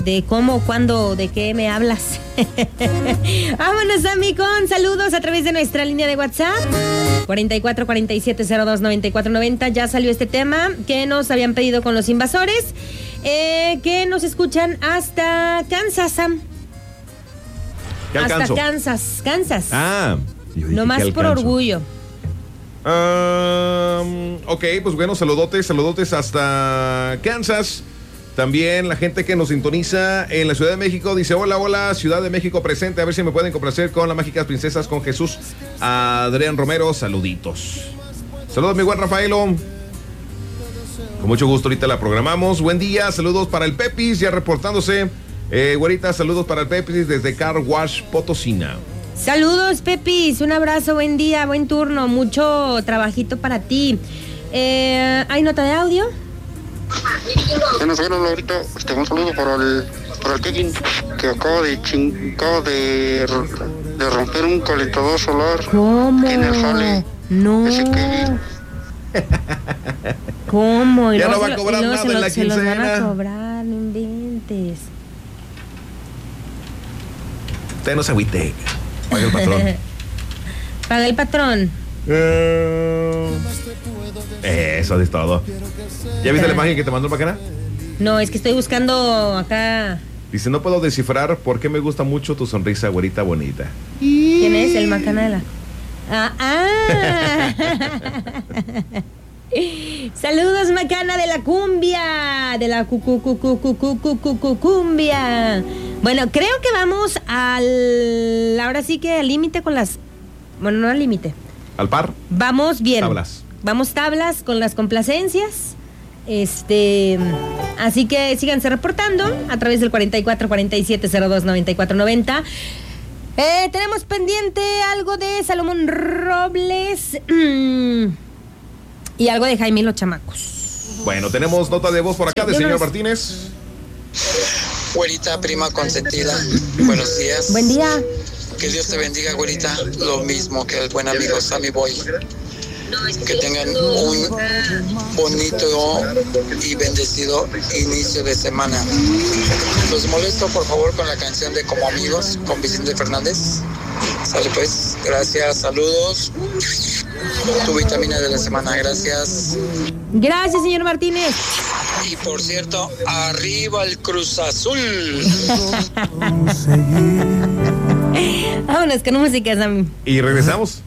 de cómo, cuándo, de qué me hablas. Vámonos, Sammy, con saludos a través de nuestra línea de WhatsApp 4447029490. Ya salió este tema que nos habían pedido con los invasores, que nos escuchan hasta Kansas, Sam. ¿Qué alcanzo? Hasta Kansas. Ah, nomás por orgullo. Ok, pues bueno, saludotes hasta Kansas. También la gente que nos sintoniza en la Ciudad de México dice: hola, Ciudad de México presente, a ver si me pueden complacer con las Mágicas Princesas con Jesús. Adrián Romero, saluditos. Saludos, mi buen Rafaelo. Con mucho gusto, ahorita la programamos. Buen día, saludos para el Pepis, ya reportándose. Güerita, saludos para el Pepis desde Car Wash Potosina. Saludos, Pepis, un abrazo, buen día, buen turno, mucho trabajito para ti. ¿Hay nota de audio? Bueno, ahorita un saludo para el Kevin, que acaba de romper un calentador solar. ¿Cómo? En el jale. No. Ese Kevin. ¿Cómo? Ya no va a cobrar nada en la quincena. Se los van a cobrar, no inventes. Usted no se agüite. Paga el patrón. Paga el patrón. Eso es todo. ¿Ya viste la imagen que te mandó el Bacana? No, es que estoy buscando acá. Dice: no puedo descifrar por qué me gusta mucho tu sonrisa, güerita bonita. ¿Quién es? El Macana de la... Saludos, Macana de la cumbia. De la cumbia. Bueno, creo que vamos ahora sí que al límite con las... Bueno, no al límite. ¿Al par? Vamos bien. Tablas. Vamos tablas con las complacencias. Así que síganse reportando a través del 4447029490. Tenemos pendiente algo de Salomón Robles y algo de Jaime y los chamacos. Bueno, tenemos nota de voz por acá del señor Martínez. Güerita, prima consentida, buenos días. Buen día. Que Dios te bendiga, güerita. Lo mismo que el buen amigo Sammy Boy. Que tengan un bonito y bendecido inicio de semana. Los molesto, por favor, con la canción de Como Amigos con Vicente Fernández. Sale pues, gracias, saludos. Tu vitamina de la semana, gracias. Gracias, señor Martínez. Y por cierto, arriba el Cruz Azul. Vámonos con música, Sammy. Y regresamos.